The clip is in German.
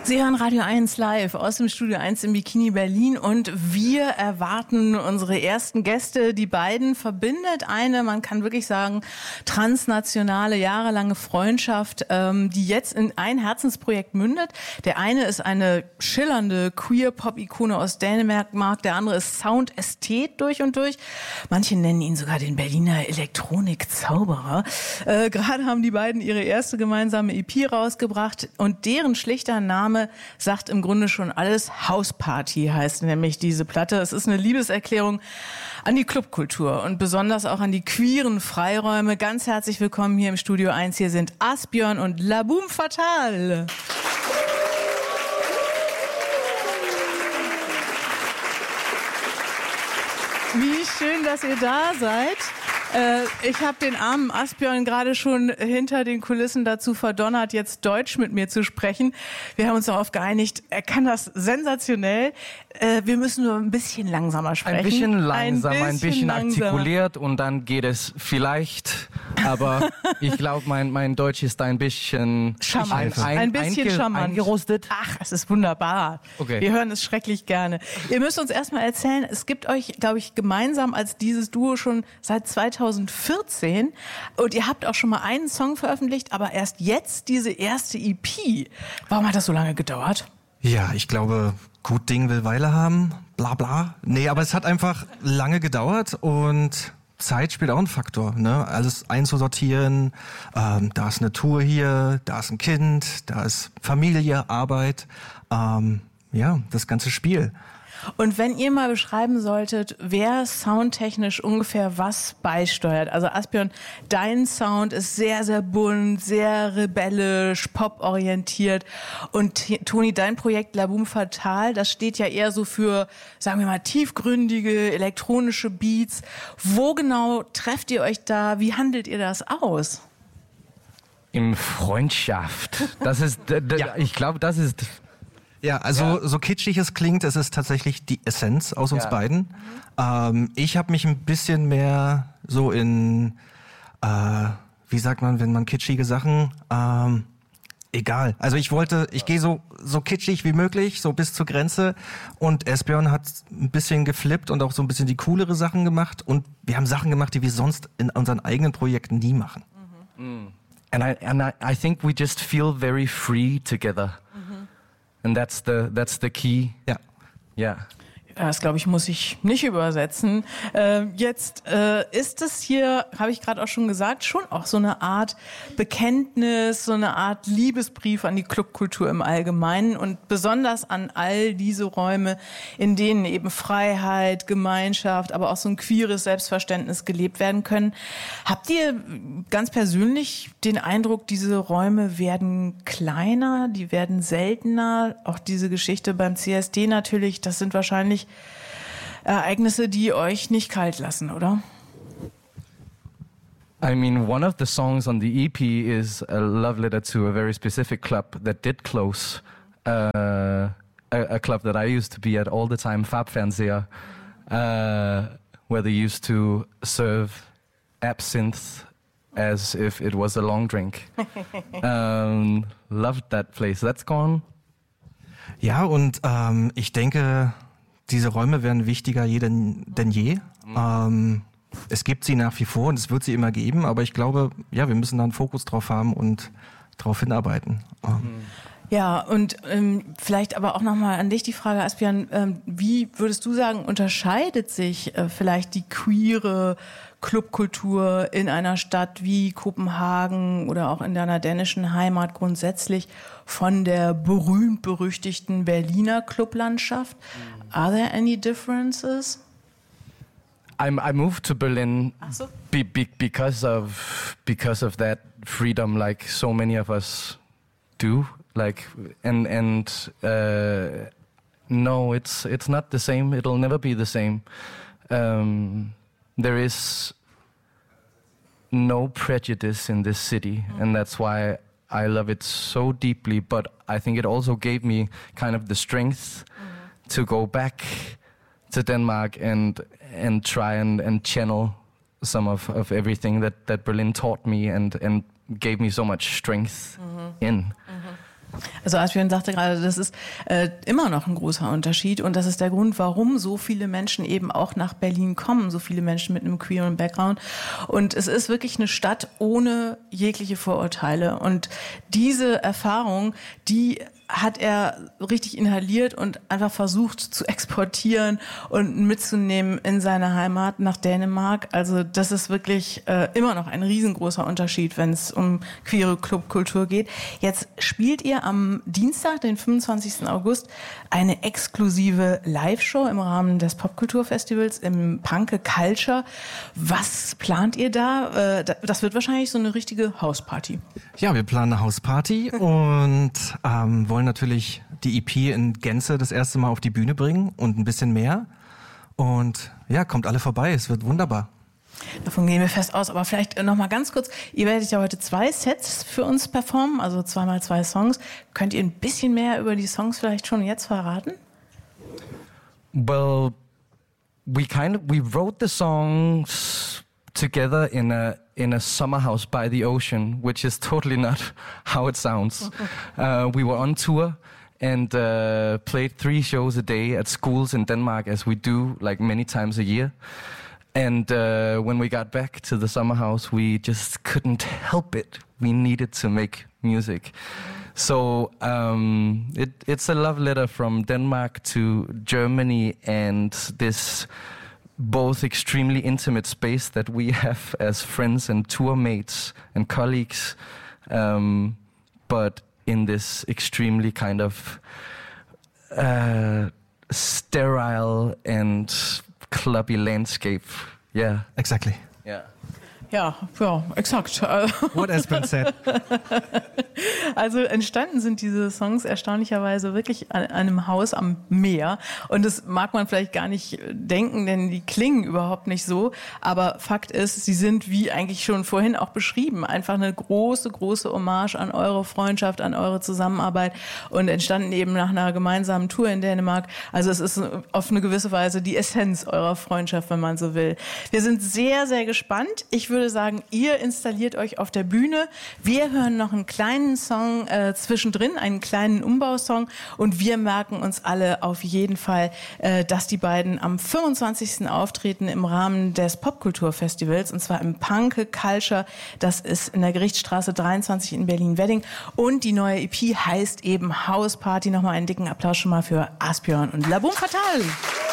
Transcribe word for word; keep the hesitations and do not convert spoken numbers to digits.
Sie hören Radio eins live aus dem Studio eins im Bikini Berlin und wir erwarten unsere ersten Gäste. Die beiden verbindet eine, man kann wirklich sagen, transnationale, jahrelange Freundschaft, ähm, die jetzt in ein Herzensprojekt mündet. Der eine ist eine schillernde Queer-Pop-Ikone aus Dänemark, der andere ist Soundästhet durch und durch. Manche nennen ihn sogar den Berliner Elektronik-Zauberer. Äh, gerade haben die beiden ihre erste gemeinsame E P rausgebracht und deren schlichter Name sagt im Grunde schon alles. House Party heißt nämlich diese Platte. Es ist eine Liebeserklärung an die Clubkultur und besonders auch an die queeren Freiräume. Ganz herzlich willkommen hier im Studio eins. Hier sind Asbjørn und La Boum Fatale. Wie schön, dass ihr da seid. Ich habe den armen Asbjørn gerade schon hinter den Kulissen dazu verdonnert, jetzt Deutsch mit mir zu sprechen. Wir haben uns darauf geeinigt, er kann das sensationell. Wir müssen nur ein bisschen langsamer sprechen. Ein bisschen langsam, ein bisschen, ein bisschen artikuliert und dann geht es vielleicht. Aber ich glaube, mein, mein Deutsch ist ein bisschen charmant. Ein, ein, ein bisschen einge, charmant. Eingerostet. Ach, es ist wunderbar. Okay. Wir hören es schrecklich gerne. Ihr müsst uns erstmal erzählen, es gibt euch, glaube ich, gemeinsam als dieses Duo schon seit zweitausendvierzehn und ihr habt auch schon mal einen Song veröffentlicht, aber erst jetzt diese erste E P. Warum hat das so lange gedauert? Ja, ich glaube, gut Ding will Weile haben, bla bla. Nee, aber es hat einfach lange gedauert und Zeit spielt auch ein Faktor, ne? Alles einzusortieren, ähm, da ist eine Tour hier, da ist ein Kind, da ist Familie, Arbeit, ähm, ja, das ganze Spiel. Und wenn ihr mal beschreiben solltet, wer soundtechnisch ungefähr was beisteuert. Also Asbjørn, dein Sound ist sehr, sehr bunt, sehr rebellisch, poporientiert. Und Toni, dein Projekt La Boum Fatale, das steht ja eher so für, sagen wir mal, tiefgründige elektronische Beats. Wo genau trefft ihr euch da? Wie handelt ihr das aus? In Freundschaft. Das ist, d- d- Ja. ich glaube, das ist... Ja, also Ja. so kitschig es klingt, es ist tatsächlich die Essenz aus uns Ja. beiden. Ähm, ich habe mich ein bisschen mehr so in, äh, wie sagt man, wenn man kitschige Sachen, ähm, egal. Also ich wollte, ich gehe so so kitschig wie möglich, so bis zur Grenze. Und Asbjørn hat ein bisschen geflippt und auch so ein bisschen die coolere Sachen gemacht. Und wir haben Sachen gemacht, die wir sonst in unseren eigenen Projekten nie machen. Mm. And I and I, I think we just feel very free together. And that's the that's the key. Ja. Yeah. Das, glaube ich, muss ich nicht übersetzen. Äh, jetzt äh, ist es hier, habe ich gerade auch schon gesagt, schon auch so eine Art Bekenntnis, so eine Art Liebesbrief an die Clubkultur im Allgemeinen und besonders an all diese Räume, in denen eben Freiheit, Gemeinschaft, aber auch so ein queeres Selbstverständnis gelebt werden können. Habt ihr ganz persönlich den Eindruck, diese Räume werden kleiner, die werden seltener? Auch diese Geschichte beim C S D natürlich, das sind wahrscheinlich Ereignisse, die euch nicht kalt lassen, oder? I mean, one of the songs on the E P is a love letter to a very specific club that did close. Uh, a, a club that I used to be at all the time, Fabfernseher, uh, where they used to serve absinthe as if it was a long drink. um, loved that place. That's gone. Ja, und ähm, ich denke, diese Räume werden wichtiger je denn, denn je. Mhm. Ähm, es gibt sie nach wie vor und es wird sie immer geben, aber ich glaube, ja, wir müssen da einen Fokus drauf haben und drauf hinarbeiten. Mhm. Ja, und ähm, vielleicht aber auch nochmal an dich die Frage, Asbjørn, ähm, wie würdest du sagen, unterscheidet sich äh, vielleicht die queere Clubkultur in einer Stadt wie Kopenhagen oder auch in deiner dänischen Heimat grundsätzlich von der berühmt-berüchtigten Berliner Clublandschaft? Are there any differences? I'm, I moved to Berlin Ach so. be, be, because of because of that freedom, like so many of us do. Like and and uh, no, it's it's not the same. It'll never be the same. Um, there is no prejudice in this city, mm. and that's why I love it so deeply. But I think it also gave me kind of the strength mm. to go back to Denmark and and try and, and channel some of, of everything that, that Berlin taught me and, and gave me so much strength mm-hmm. in. Mm-hmm. Also Asbjörn sagte gerade, das ist äh, immer noch ein großer Unterschied und das ist der Grund, warum so viele Menschen eben auch nach Berlin kommen, so viele Menschen mit einem queeren Background. Und es ist wirklich eine Stadt ohne jegliche Vorurteile. Und diese Erfahrung, die hat er richtig inhaliert und einfach versucht zu exportieren und mitzunehmen in seine Heimat nach Dänemark. Also das ist wirklich äh, immer noch ein riesengroßer Unterschied, wenn es um queere Clubkultur geht. Jetzt spielt ihr am Dienstag, den fünfundzwanzigsten August, eine exklusive Live-Show im Rahmen des Popkulturfestivals im Panke Culture. Was plant ihr da? Äh, das wird wahrscheinlich so eine richtige Hausparty. Ja, wir planen eine Hausparty und ähm, wollen natürlich die E P in Gänze das erste Mal auf die Bühne bringen und ein bisschen mehr. Und ja, kommt alle vorbei, es wird wunderbar. Davon gehen wir fest aus, aber vielleicht noch mal ganz kurz, ihr werdet ja heute zwei Sets für uns performen, also zweimal zwei Songs. Könnt ihr ein bisschen mehr über die Songs vielleicht schon jetzt verraten? Well, we kind of, we wrote the songs together in a in a summer house by the ocean, which is totally not how it sounds. Uh, we were on tour and uh, played three shows a day at schools in Denmark, as we do like many times a year. And uh, when we got back to the summer house, we just couldn't help it. We needed to make music. So um, it, it's a love letter from Denmark to Germany and this both extremely intimate space that we have as friends and tour mates and colleagues, um, but in this extremely kind of uh, sterile and clubby landscape. Yeah. Exactly. Yeah. Ja, ja, exakt. What has been said. Also entstanden sind diese Songs erstaunlicherweise wirklich an einem Haus am Meer. Und das mag man vielleicht gar nicht denken, denn die klingen überhaupt nicht so. Aber Fakt ist, sie sind, wie eigentlich schon vorhin auch beschrieben, einfach eine große, große Hommage an eure Freundschaft, an eure Zusammenarbeit und entstanden eben nach einer gemeinsamen Tour in Dänemark. Also es ist auf eine gewisse Weise die Essenz eurer Freundschaft, wenn man so will. Wir sind sehr, sehr gespannt. Ich würde sagen, ihr installiert euch auf der Bühne. Wir hören noch einen kleinen Song äh, zwischendrin, einen kleinen Umbausong und wir merken uns alle auf jeden Fall, äh, dass die beiden am fünfundzwanzigsten auftreten im Rahmen des Popkulturfestivals und zwar im Panke Culture. Das ist in der Gerichtsstraße dreiundzwanzig in Berlin-Wedding und die neue E P heißt eben Hausparty. Nochmal einen dicken Applaus schon mal für Asbjörn und La Boum Fatale.